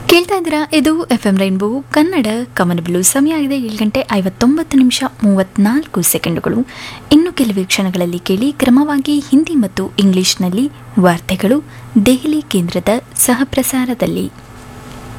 ಕೇಳ್ತಾ ಇದ್ದೀರಾ ಇದು FM ರೈನ್ಬೋ ಕನ್ನಡ ಕಮನಬಿಲ್ಲು. ಸಮಯ ಆಗಿದೆ 7:59 ಇನ್ನು ಕೆಲವೇ ಕ್ಷಣಗಳಲ್ಲಿ ಕೇಳಿ ಕ್ರಮವಾಗಿ ಹಿಂದಿ ಮತ್ತು ಇಂಗ್ಲಿಷ್ನಲ್ಲಿ ವಾರ್ತೆಗಳು ದೆಹಲಿ ಕೇಂದ್ರದ ಸಹಪ್ರಸಾರದಲ್ಲಿ.